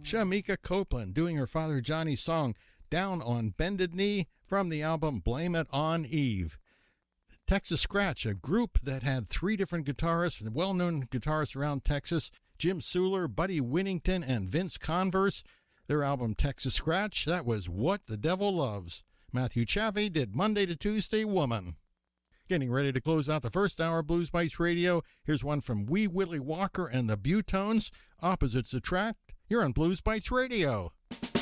Shamika Copeland doing her father Johnny's song Down on Bended Knee from the album Blame It on Eve. Texas Scratch, a group that had three different guitarists, well-known guitarists around Texas, Jim Suler, Buddy Winnington, and Vince Converse. Their album Texas Scratch, that was What the Devil Loves. Matthew Chaffee did Monday to Tuesday Woman. Getting ready to close out the first hour of Blues Bites Radio, here's one from Wee Willie Walker and the Butones, Opposites Attract. You're on Blues Bites Radio.